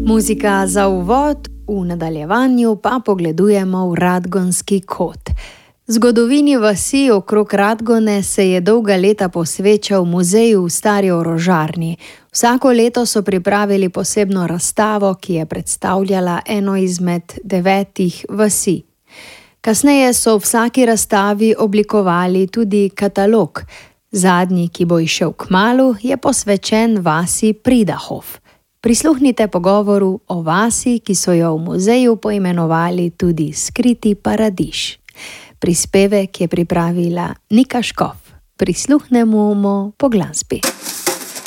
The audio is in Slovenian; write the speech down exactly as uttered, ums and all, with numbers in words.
Muzika za uvod, v nadaljevanju pa pogledujemo v Radgonski kot. Zgodovini vasi okrog Radgone se je dolga leta posvečal muzeju v Stari Orožarni. Vsako leto so pripravili posebno razstavo, ki je predstavljala eno izmed devetih vasi. Kasneje so v vsaki razstavi oblikovali tudi katalog. Zadnji, ki bo izšel kmalu, je posvečen vasi Pridahof. Prisluhnite pogovoru o vasi, ki so jo v muzeju poimenovali tudi Skriti paradiž. Prispevek je pripravila Nika Škof. Prisluhnemo mu po glasbi.